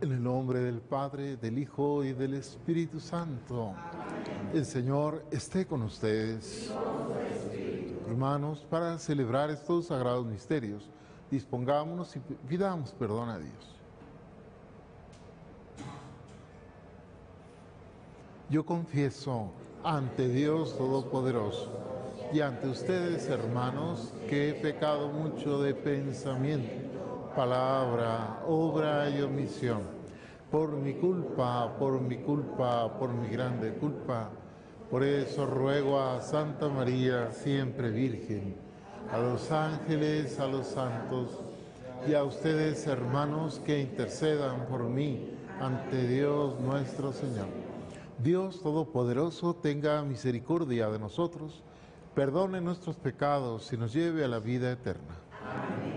En el nombre del Padre, del Hijo y del Espíritu Santo. El Señor esté con ustedes. Hermanos, para celebrar estos sagrados misterios, dispongámonos y pidamos perdón a Dios. Yo confieso ante Dios Todopoderoso y ante ustedes, hermanos, que he pecado mucho de pensamiento, palabra, obra y omisión. Por mi culpa, por mi grande culpa. Por eso ruego a Santa María, siempre Virgen, a los ángeles, a los santos y a ustedes, hermanos, que intercedan por mí ante Dios nuestro Señor. Dios Todopoderoso tenga misericordia de nosotros, perdone nuestros pecados y nos lleve a la vida eterna.